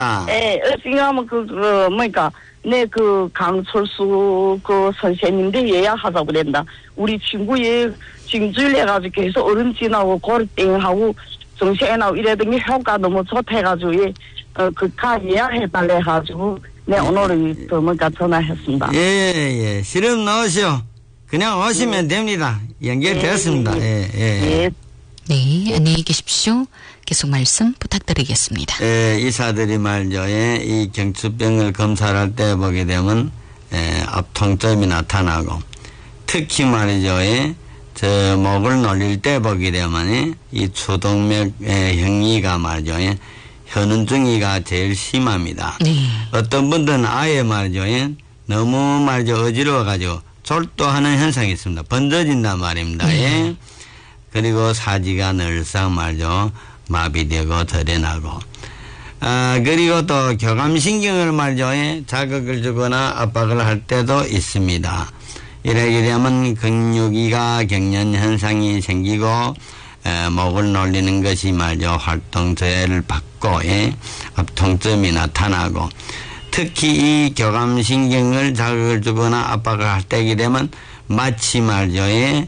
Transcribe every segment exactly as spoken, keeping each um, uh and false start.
아. 예, 어찌하면 그, 그, 뭐니까, 내 그 강철수 그 선생님들 예약하자고 그랬다. 우리 친구의 징주일 해가지고 계속 어른진하고 고르땡하고 정신하고 이래던 게 효과 너무 좋다 해가지고, 예, 어, 그, 가 예약해달래 해가지고, 내 오늘은 그, 뭐니까 전화했습니다. 예, 예. 실험 넣으시오. 그냥 오시면 예. 됩니다. 연결되었습니다. 예, 예. 예. 예. 네, 안녕히 계십시오. 계속 말씀 부탁드리겠습니다. 예, 의사들이 말이죠. 예, 이 경추병을 검사를 할 때 보게 되면, 예, 앞통점이 나타나고, 특히 말이죠. 예, 저, 목을 놀릴 때 보게 되면, 예, 이 추동맥의 형이가 말이죠. 예, 현운증이가 제일 심합니다. 네. 어떤 분들은 아예 말이죠. 예, 너무 말이죠. 어지러워가지고, 졸도하는 현상이 있습니다. 번져진단 말입니다. 네. 예. 그리고 사지가 늘상 말이죠. 마비되고 덜해나고. 아, 그리고 또 교감신경을 말이죠. 예. 자극을 주거나 압박을 할 때도 있습니다. 이렇게 되면 근육이가 경련 현상이 생기고, 에, 목을 놀리는 것이 말이죠. 활동 저해를 받고, 예. 압통점이 나타나고, 특히 이 교감신경을 자극을 주거나 압박을 할 때게 되면 마치 말이죠. 예.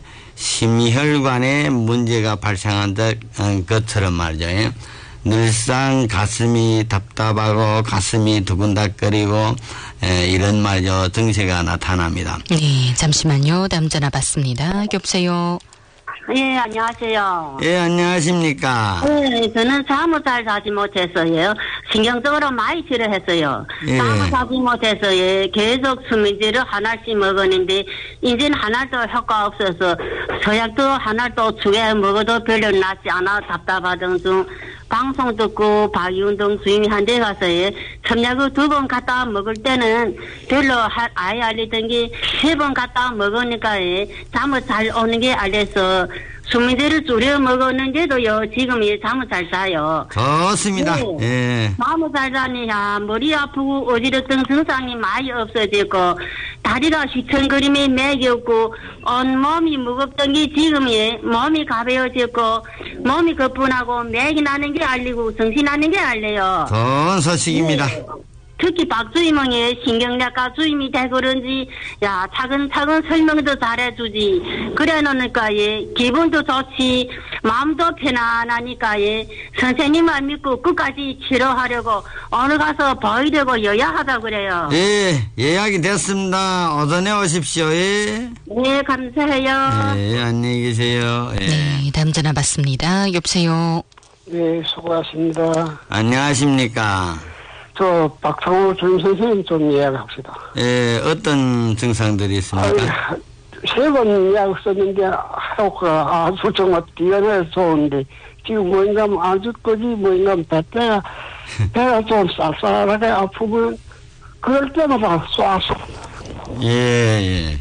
심혈관에 문제가 발생한 것처럼 말이죠. 예. 늘상 가슴이 답답하고 가슴이 두근닥거리고 에, 이런 말이죠. 증세가 나타납니다. 네, 잠시만요. 다음 전화 받습니다. 여보세요. 예, 안녕하세요. 예, 안녕하십니까. 예, 저는 잠을 잘 자지 못했어요. 신경적으로 많이 치료했어요. 예. 잠을 자지 못해서 예, 계속 수면제를 하나씩 먹었는데 이제는 하나도 효과 없어서 서약도 하나도 주에 먹어도 별로 낫지 않아 답답하던 중 방송 듣고 박이운동 주임이 한 데 가서 예, 첨약을 두 번 갖다 먹을 때는 별로 하, 아예 알리던 게 세 번 갖다 먹으니까 예, 잠을 잘 오는 게 알려서 수면제를 줄여 먹었는데도요 지금 예, 잠을 잘 자요. 좋습니다. 네. 예. 잠을 잘 자니야 머리 아프고 어지럽던 증상이 많이 없어지고 다리가 휘청거림에 맥이 없고 온몸이 무겁던 게 지금 예, 몸이 가벼워졌고 몸이 거뿐하고 맥이 나는 게 알리고 정신 나는 게 알려요. 좋은 소식입니다. 네. 특히 박주임은 신경내과 주임이 돼 그런지 야 차근차근 설명도 잘해주지 그래 놓으니까 예 기분도 좋지 마음도 편안하니까 예 선생님만 믿고 끝까지 치료하려고 오늘 가서 보이려고 여야하다 그래요. 예, 예약이 됐습니다. 오전에 오십시오. 예. 네, 감사해요. 예, 안녕히 계세요. 예. 네, 다음 전화 받습니다. 여보세요. 네, 수고하십니다. 안녕하십니까. 저 박상호 주임 선생님 좀 예약합시다. 예, 어떤 증상들이 있습니까? 세 번 예약 썼는데 효과가 아주 정말 뛰어나서 좋은데 지금 뭔가 아주 거지 뭔가 배가 배가 좀 쌀쌀하게 아프면 그럴 때마다 쏴서 예, 예.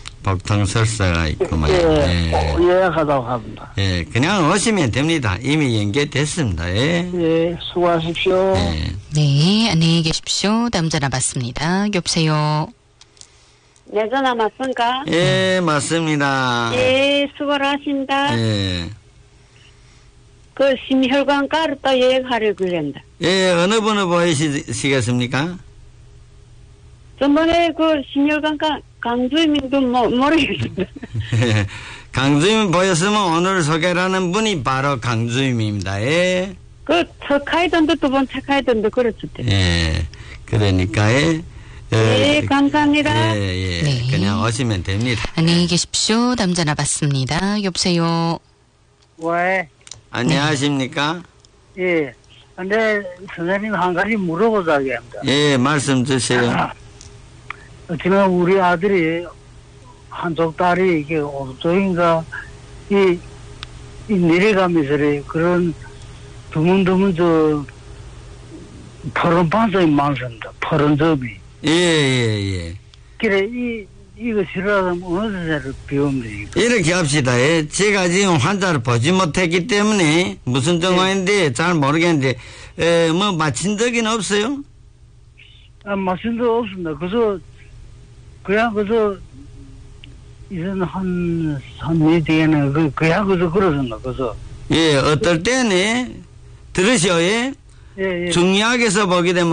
복통설사가 있구만. 예, 예. 예약하다고 합니다. 예, 그냥 오시면 됩니다. 이미 연계됐습니다. 예. 예, 수고하십시오. 예. 네, 안녕히 계십시오. 다음 전화 받습니다. 여보세요. 내 전화 맞습니까? 예, 맞습니다. 예, 수고를 하십니다. 예. 그 심혈관과를 또 예약하려고 그랬다. 예, 어느 분을 보이시겠습니까? 전번에 그 심혈관과 강주임인도 뭐, 모르겠습니다. 강주임 보였으면 오늘 소개하는 분이 바로 강주임입니다. 예. 그, 착하이던데 두 번 착하이던데 그렇지. 예. 그러니까, 예. 예, 감사합니다. 예, 예. 네. 그냥 오시면 됩니다. 안녕히 계십시오. 다음 전화 받습니다. 여보세요. 왜? 안녕하십니까? 예. 근데 선생님 한 가지 물어보자고 합니다. 예, 말씀 주세요. 지금 우리 아들이 한쪽 다리 이게 오른쪽인가 이, 이 내려가면서 그런 드문드문 저 푸른 반점이 많습니다. 푸른 점이. 예, 예, 예. 그래 이 이거 싫어하면 어느 데를 비우면 되니까. 이렇게 합시다. 예. 제가 지금 환자를 보지 못했기 때문에 무슨 정황인데 잘 모르겠는데 에, 뭐 맞힌 적은 없어요? 아, 맞힌 적 없습니다. 그래서 그냥 그래서 이제는 한 한 몇 뒤에는 그 그냥 그래서 그러셨나 그래서. 예, 어떨 때는 들으시오. 예. 예, 예. 중약에서 보게 되면